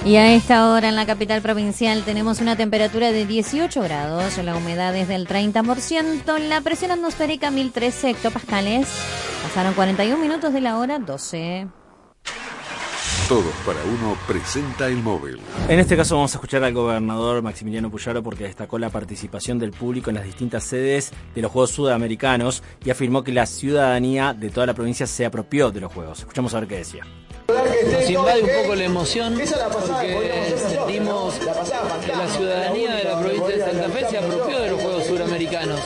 Y a esta hora en la capital provincial tenemos una temperatura de 18 grados, la humedad es del 30%, la presión atmosférica 1013 hectopascales. Pasaron 41 minutos de la hora 12. Todos para uno presenta el móvil. En este caso vamos a escuchar al gobernador Maximiliano Puyaro porque destacó la participación del público en las distintas sedes de los Juegos Sudamericanos y afirmó que la ciudadanía de toda la provincia se apropió de los Juegos. Escuchamos a ver qué decía. Nos invade un poco la emoción porque sentimos que la ciudadanía de la provincia de Santa Fe se apropió de los Juegos Suramericanos.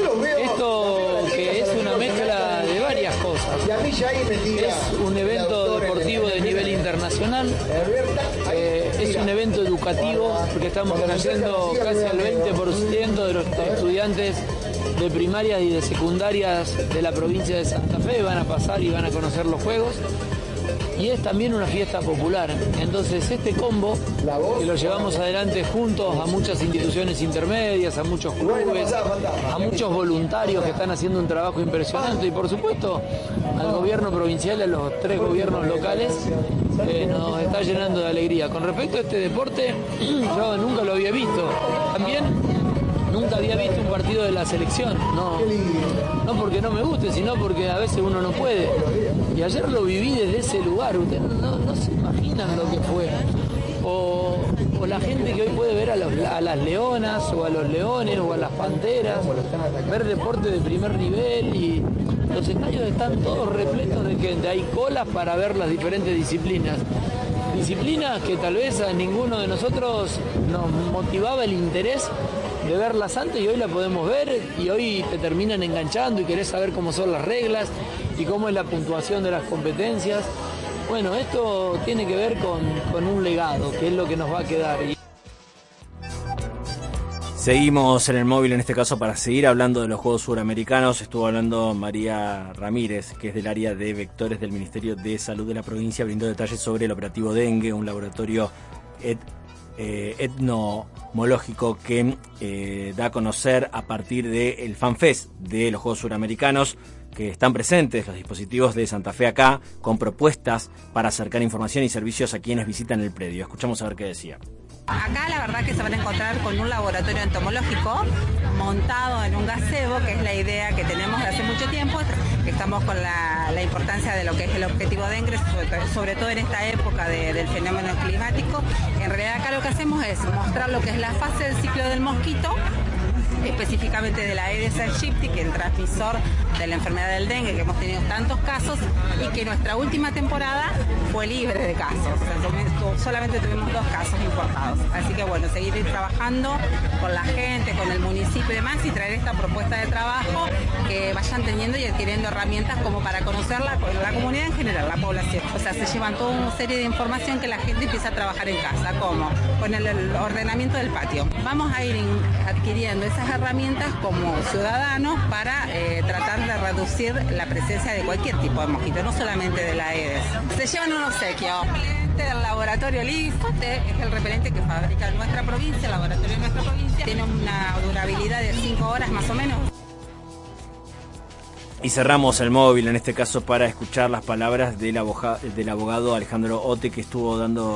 Esto que es una mezcla de varias cosas. Es un evento deportivo de nivel internacional, es un evento educativo porque estamos trayendo casi al 20% de los estudiantes de primarias y de secundarias de la provincia de Santa Fe van a pasar y van a conocer los Juegos. Y es también una fiesta popular. Entonces este combo, que lo llevamos adelante juntos a muchas instituciones intermedias, a muchos clubes, a muchos voluntarios que están haciendo un trabajo impresionante y por supuesto al gobierno provincial y a los 3 gobiernos locales, nos está llenando de alegría. Con respecto a este deporte, yo nunca lo había visto. También nunca había visto un partido de la selección, no porque no me guste, sino porque a veces uno no puede. Y ayer lo viví desde ese lugar, ustedes no se imaginan lo que fue. O la gente que hoy puede ver a las leonas, o a los leones, o a las panteras, ver deporte de primer nivel, y los estadios están todos repletos de gente, hay colas para ver las diferentes disciplinas. Disciplinas que tal vez a ninguno de nosotros nos motivaba el interés de verlas antes y hoy la podemos ver y hoy te terminan enganchando y querés saber cómo son las reglas y cómo es la puntuación de las competencias. Bueno, esto tiene que ver con un legado, que es lo que nos va a quedar. Seguimos en el móvil en este caso para seguir hablando de los Juegos Suramericanos. Estuvo hablando María Ramírez, que es del área de vectores del Ministerio de Salud de la provincia, brindó detalles sobre el operativo Dengue, un laboratorio etnomológico que da a conocer a partir del FanFest de los Juegos Suramericanos, que están presentes los dispositivos de Santa Fe acá, con propuestas para acercar información y servicios a quienes visitan el predio. Escuchamos a ver qué decía. Acá la verdad que se van a encontrar con un laboratorio entomológico montado en un gazebo, que es la idea que tenemos de hace mucho tiempo. Estamos con la importancia de lo que es el objetivo dengue, sobre todo en esta época del fenómeno climático. En realidad acá lo que hacemos es mostrar lo que es la fase del ciclo del mosquito, específicamente de la Aedes aegypti, que es el transmisor de la enfermedad del dengue, que hemos tenido tantos casos y que nuestra última temporada fue libre de casos. O sea, solamente tuvimos 2 casos importados. Así que bueno, seguir trabajando con la gente, con el municipio y demás, y traer esta propuesta de trabajo que vayan teniendo y adquiriendo herramientas como para conocer la comunidad en general, la población. O sea, se llevan toda una serie de información que la gente empieza a trabajar en casa, como con el ordenamiento del patio. Vamos a ir adquiriendo esas herramientas como ciudadanos para tratar de reducir la presencia de cualquier tipo de mosquito, no solamente de la Aedes. Se llevan un obsequio. El repelente del laboratorio Lifote es el repelente que fabrica nuestra provincia, el laboratorio de nuestra provincia. Tiene una durabilidad de 5 horas más o menos. Y cerramos el móvil en este caso para escuchar las palabras del abogado Alejandro Ote, que estuvo dando